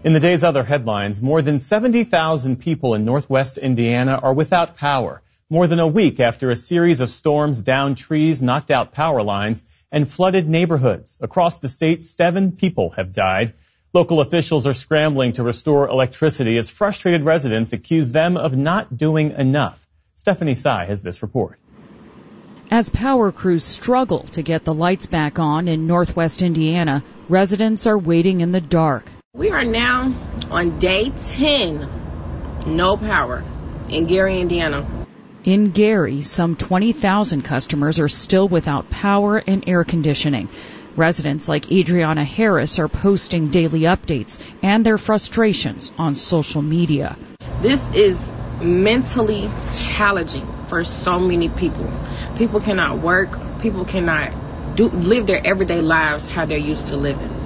In the day's other headlines, more than 70,000 people in northwest Indiana are without power, more than a week after a series of storms downed trees, knocked out power lines, and flooded neighborhoods. Across the state, 7 people have died. Local officials are scrambling to restore electricity as frustrated residents accuse them of not doing enough. Stephanie Sy has this report. As power crews struggle to get the lights back on in northwest Indiana, residents are waiting in the dark. We are now on day 10, no power in Gary, Indiana. In Gary, some 20,000 customers are still without power and air conditioning. Residents like Adriana Harris are posting daily updates and their frustrations on social media. This is mentally challenging for so many people. People cannot work. People cannot live their everyday lives how they're used to living.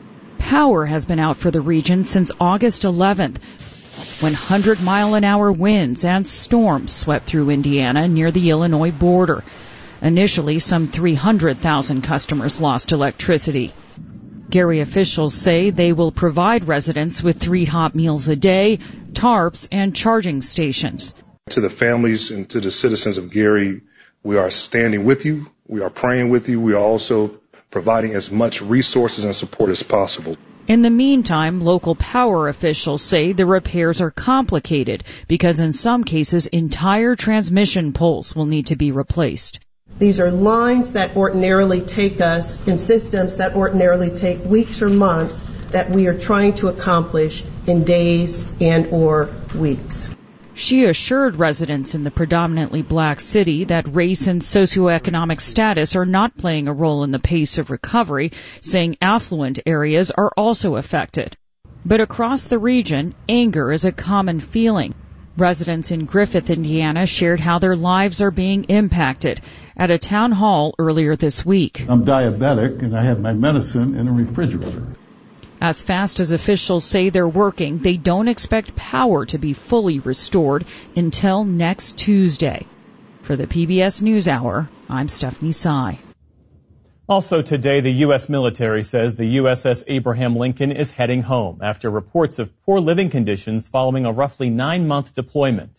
Power has been out for the region since August 11th, when 100-mile-an-hour winds and storms swept through Indiana near the Illinois border. Initially, some 300,000 customers lost electricity. Gary officials say they will provide residents with 3 hot meals a day, tarps, and charging stations. To the families and to the citizens of Gary, we are standing with you. We are praying with you. We are also providing as much resources and support as possible. In the meantime, local power officials say the repairs are complicated because in some cases entire transmission poles will need to be replaced. These are lines that ordinarily take us in systems that ordinarily take weeks or months that we are trying to accomplish in days and or weeks. She assured residents in the predominantly black city that race and socioeconomic status are not playing a role in the pace of recovery, saying affluent areas are also affected. But across the region, anger is a common feeling. Residents in Griffith, Indiana, shared how their lives are being impacted at a town hall earlier this week. I'm diabetic and I have my medicine in a refrigerator. As fast as officials say they're working, they don't expect power to be fully restored until next Tuesday. For the PBS NewsHour, I'm Stephanie Sy. Also today, the U.S. military says the USS Abraham Lincoln is heading home after reports of poor living conditions following a roughly 9-month deployment.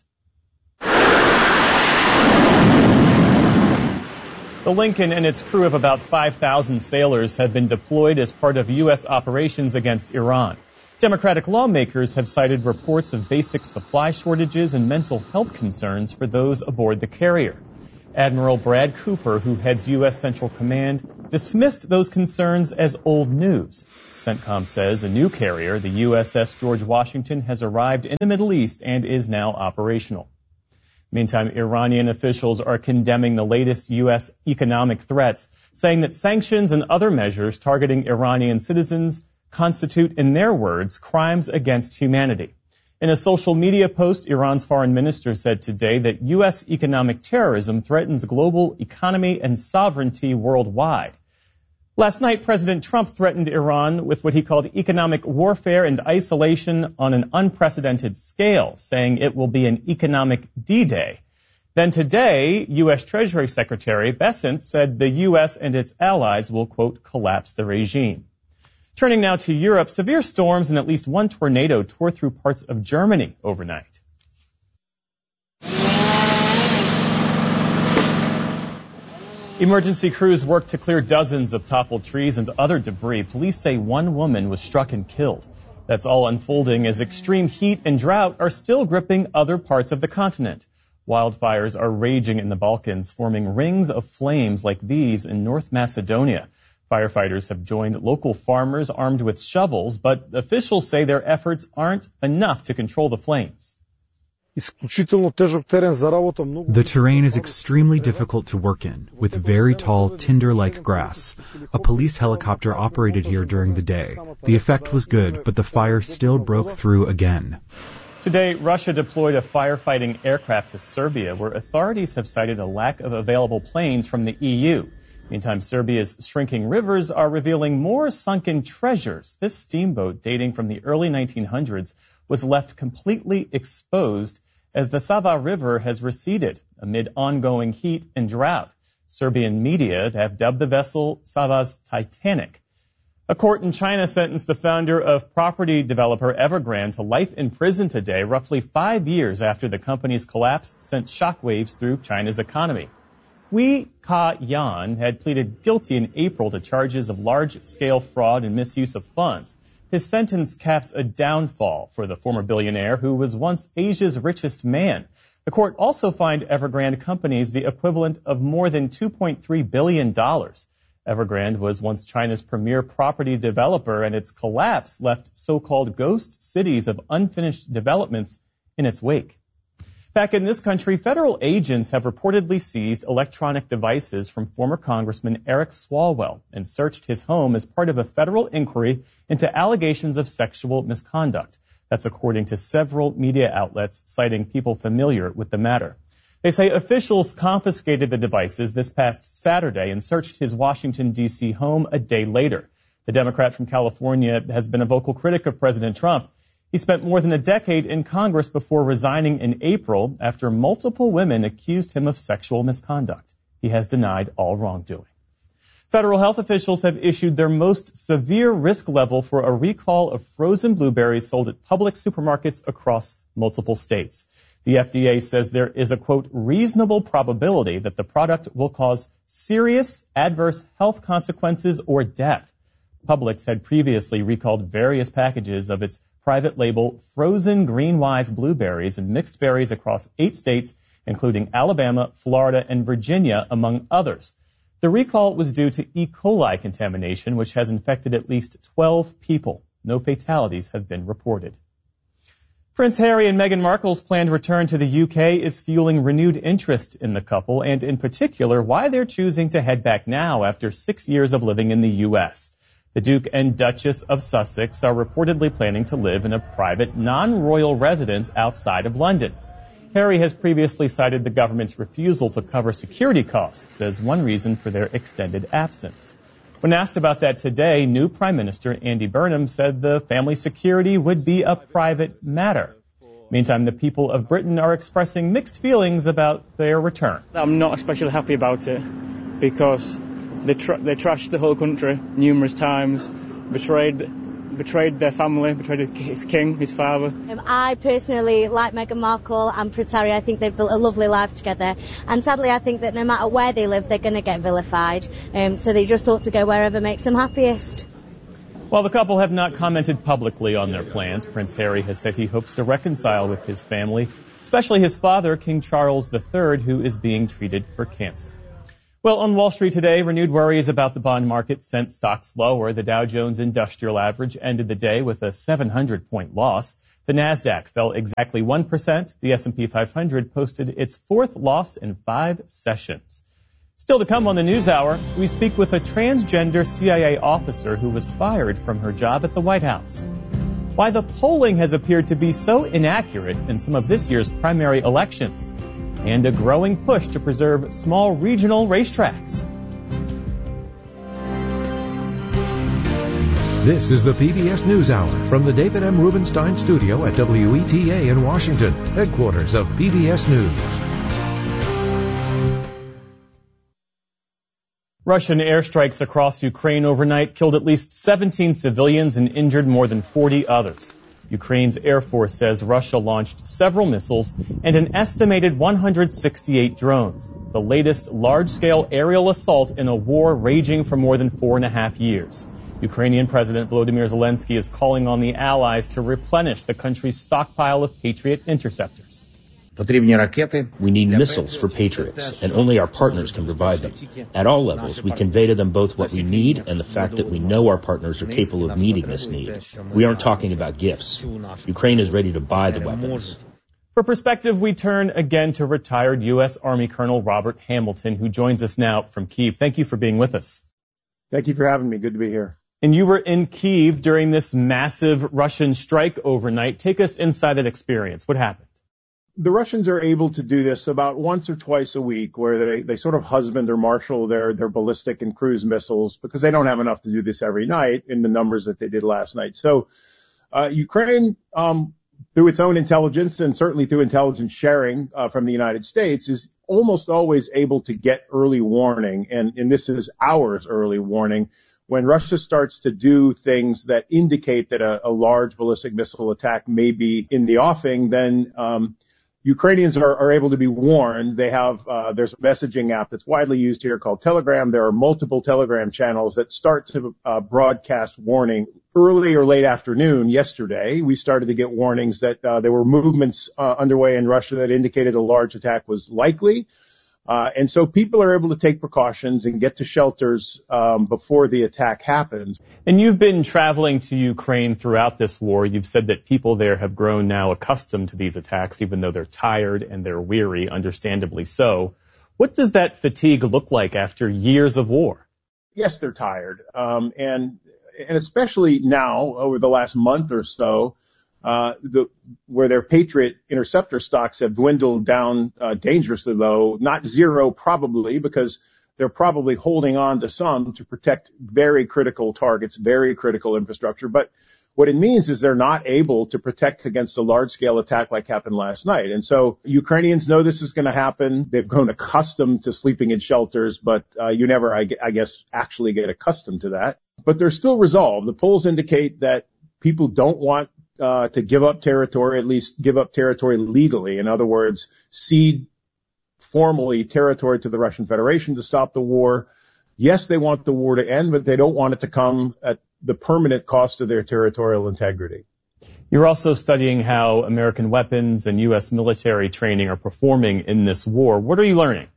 The Lincoln and its crew of about 5,000 sailors have been deployed as part of U.S. operations against Iran. Democratic lawmakers have cited reports of basic supply shortages and mental health concerns for those aboard the carrier. Admiral Brad Cooper, who heads U.S. Central Command, dismissed those concerns as old news. CENTCOM says a new carrier, the USS George Washington, has arrived in the Middle East and is now operational. Meantime, Iranian officials are condemning the latest U.S. economic threats, saying that sanctions and other measures targeting Iranian citizens constitute, in their words, crimes against humanity. In a social media post, Iran's foreign minister said today that U.S. economic terrorism threatens global economy and sovereignty worldwide. Last night, President Trump threatened Iran with what he called economic warfare and isolation on an unprecedented scale, saying it will be an economic D-Day. Then today, U.S. Treasury Secretary Bessent said the U.S. and its allies will, quote, collapse the regime. Turning now to Europe, severe storms and at least one tornado tore through parts of Germany overnight. Emergency crews worked to clear dozens of toppled trees and other debris. Police say one woman was struck and killed. That's all unfolding as extreme heat and drought are still gripping other parts of the continent. Wildfires are raging in the Balkans, forming rings of flames like these in North Macedonia. Firefighters have joined local farmers armed with shovels, but officials say their efforts aren't enough to control the flames. The terrain is extremely difficult to work in, with very tall, tinder-like grass. A police helicopter operated here during the day. The effect was good, but the fire still broke through again. Today, Russia deployed a firefighting aircraft to Serbia, where authorities have cited a lack of available planes from the EU. Meantime, Serbia's shrinking rivers are revealing more sunken treasures. This steamboat, dating from the early 1900s, was left completely exposed as the Sava River has receded amid ongoing heat and drought. Serbian media have dubbed the vessel Sava's Titanic. A court in China sentenced the founder of property developer Evergrande to life in prison today, roughly 5 years after the company's collapse sent shockwaves through China's economy. Hui Ka-yan had pleaded guilty in April to charges of large-scale fraud and misuse of funds. His sentence caps a downfall for the former billionaire who was once Asia's richest man. The court also fined Evergrande companies the equivalent of more than $2.3 billion. Evergrande was once China's premier property developer, and its collapse left so-called ghost cities of unfinished developments in its wake. Back in this country, federal agents have reportedly seized electronic devices from former Congressman Eric Swalwell and searched his home as part of a federal inquiry into allegations of sexual misconduct. That's according to several media outlets citing people familiar with the matter. They say officials confiscated the devices this past Saturday and searched his Washington, D.C. home a day later. The Democrat from California has been a vocal critic of President Trump. He spent more than a decade in Congress before resigning in April after multiple women accused him of sexual misconduct. He has denied all wrongdoing. Federal health officials have issued their most severe risk level for a recall of frozen blueberries sold at public supermarkets across multiple states. The FDA says there is a, quote, reasonable probability that the product will cause serious adverse health consequences or death. Publix had previously recalled various packages of its private label frozen Greenwise blueberries and mixed berries across 8 states, including Alabama, Florida, and Virginia, among others. The recall was due to E. coli contamination, which has infected at least 12 people. No fatalities have been reported. Prince Harry and Meghan Markle's planned return to the UK is fueling renewed interest in the couple, and in particular, why they're choosing to head back now after 6 years of living in the U.S. The Duke and Duchess of Sussex are reportedly planning to live in a private, non-royal residence outside of London. Harry has previously cited the government's refusal to cover security costs as one reason for their extended absence. When asked about that today, new Prime Minister Andy Burnham said the family security would be a private matter. Meantime, the people of Britain are expressing mixed feelings about their return. I'm not especially happy about it because they trashed the whole country numerous times, betrayed their family, betrayed his king, his father. I personally like Meghan Markle and Prince Harry. I think they've built a lovely life together. And sadly, I think that no matter where they live, they're going to get vilified. So they just ought to go wherever makes them happiest. While the couple have not commented publicly on their plans, Prince Harry has said he hopes to reconcile with his family, especially his father, King Charles III, who is being treated for cancer. Well, on Wall Street today, renewed worries about the bond market sent stocks lower. The Dow Jones Industrial Average ended the day with a 700-point loss. The Nasdaq fell exactly 1%. The S&P 500 posted its 4th loss in 5 sessions. Still to come on the News Hour, we speak with a transgender CIA officer who was fired from her job at the White House. Why the polling has appeared to be so inaccurate in some of this year's primary elections. And a growing push to preserve small regional racetracks. This is the PBS NewsHour from the David M. Rubenstein Studio at WETA in Washington, headquarters of PBS News. Russian airstrikes across Ukraine overnight killed at least 17 civilians and injured more than 40 others. Ukraine's Air Force says Russia launched several missiles and an estimated 168 drones, the latest large-scale aerial assault in a war raging for more than 4.5 years. Ukrainian President Volodymyr Zelensky is calling on the allies to replenish the country's stockpile of Patriot interceptors. We need missiles for Patriots, and only our partners can provide them. At all levels, we convey to them both what we need and the fact that we know our partners are capable of meeting this need. We aren't talking about gifts. Ukraine is ready to buy the weapons. For perspective, we turn again to retired U.S. Army Colonel Robert Hamilton, who joins us now from Kyiv. Thank you for being with us. Thank you for having me. Good to be here. And you were in Kyiv during this massive Russian strike overnight. Take us inside that experience. What happened? The Russians are able to do this about once or twice a week, where they sort of husband or marshal their ballistic and cruise missiles, because they don't have enough to do this every night in the numbers that they did last night. So Ukraine, through its own intelligence and certainly through intelligence sharing from the United States, is almost always able to get early warning, and this is hours early warning, when Russia starts to do things that indicate that a large ballistic missile attack may be in the offing, then Ukrainians are able to be warned. They have there's a messaging app that's widely used here called Telegram. There are multiple Telegram channels that start to broadcast warning. Early or late afternoon yesterday, we started to get warnings that there were movements underway in Russia that indicated a large attack was likely. And so people are able to take precautions and get to shelters before the attack happens. And you've been traveling to Ukraine throughout this war. You've said that people there have grown now accustomed to these attacks, even though they're tired and they're weary, understandably so. What does that fatigue look like after years of war? Yes, they're tired. And especially now, over the last month or so, where their Patriot interceptor stocks have dwindled down dangerously low, not zero probably, because they're probably holding on to some to protect very critical targets, very critical infrastructure. But what it means is they're not able to protect against a large-scale attack like happened last night. And so Ukrainians know this is going to happen. They've grown accustomed to sleeping in shelters, but you never, I guess, actually get accustomed to that. But they're still resolved. The polls indicate that people don't want to give up territory, at least give up territory legally. In other words, cede formally territory to the Russian Federation to stop the war. Yes, they want the war to end, but they don't want it to come at the permanent cost of their territorial integrity. You're also studying how American weapons and U.S. military training are performing in this war. What are you learning?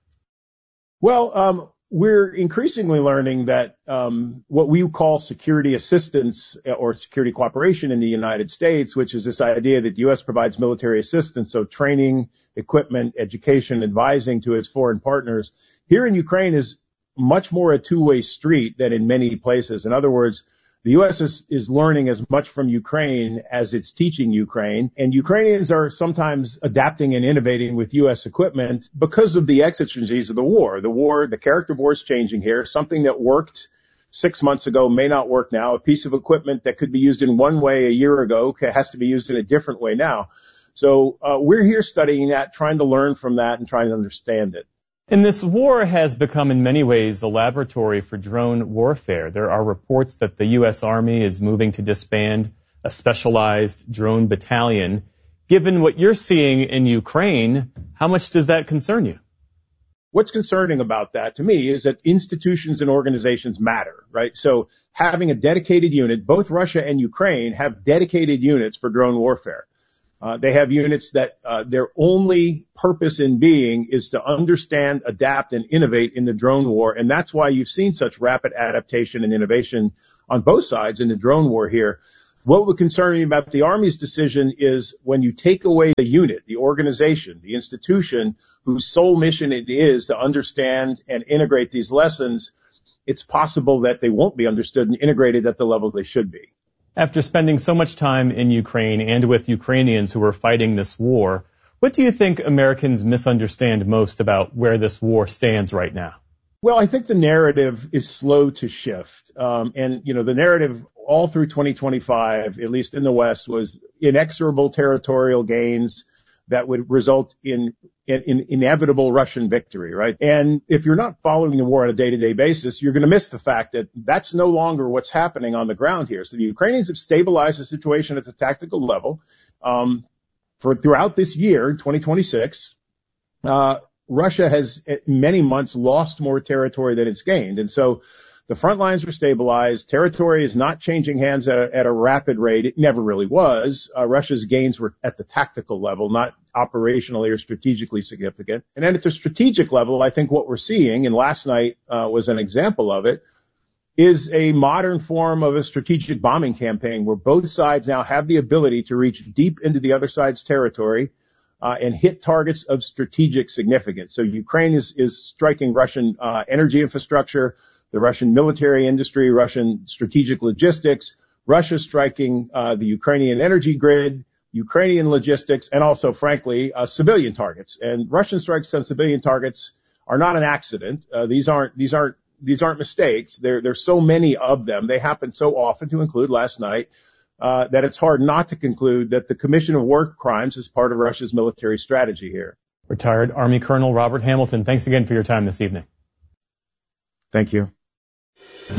Well, we're increasingly learning that what we call security assistance or security cooperation in the United States, which is this idea that the U.S. provides military assistance, so training, equipment, education, advising to its foreign partners, here in Ukraine is much more a two-way street than in many places. In other words, the U.S. is learning as much from Ukraine as it's teaching Ukraine, and Ukrainians are sometimes adapting and innovating with U.S. equipment because of the exigencies of the war. The character of war is changing here. Something that worked 6 months ago may not work now. A piece of equipment that could be used in one way a year ago has to be used in a different way now. So we're here studying that, trying to learn from that and trying to understand it. And this war has become in many ways a laboratory for drone warfare. There are reports that the U.S. Army is moving to disband a specialized drone battalion. Given what you're seeing in Ukraine, how much does that concern you? What's concerning about that to me is that institutions and organizations matter, right? So having a dedicated unit, both Russia and Ukraine have dedicated units for drone warfare. They have units that their only purpose in being is to understand, adapt, and innovate in the drone war. And that's why you've seen such rapid adaptation and innovation on both sides in the drone war here. What would concern me about the Army's decision is when you take away the unit, the organization, the institution whose sole mission it is to understand and integrate these lessons, it's possible that they won't be understood and integrated at the level they should be. After spending so much time in Ukraine and with Ukrainians who are fighting this war, what do you think Americans misunderstand most about where this war stands right now? Well, I think the narrative is slow to shift. The narrative all through 2025, at least in the West, was inexorable territorial gains that would result in inevitable Russian victory, right? And if you're not following the war on a day-to-day basis, you're going to miss the fact that that's no longer what's happening on the ground here. So the Ukrainians have stabilized the situation at the tactical level. Throughout this year, 2026, Russia has, in many months, lost more territory than it's gained. And so the front lines are stabilized. Territory is not changing hands at a rapid rate. It never really was. Russia's gains were at the tactical level, not operationally or strategically significant. And then at the strategic level, I think what we're seeing, and last night was an example of it, is a modern form of a strategic bombing campaign where both sides now have the ability to reach deep into the other side's territory and hit targets of strategic significance. So Ukraine is striking Russian energy infrastructure, the Russian military industry, Russian strategic logistics, Russia striking the Ukrainian energy grid, Ukrainian logistics, and also, frankly, civilian targets. And Russian strikes on civilian targets are not an accident. These aren't mistakes. There's so many of them. They happen so often, to include last night, that it's hard not to conclude that the commission of war crimes is part of Russia's military strategy here. Retired Army Colonel Robert Hamilton, thanks again for your time this evening. Thank you.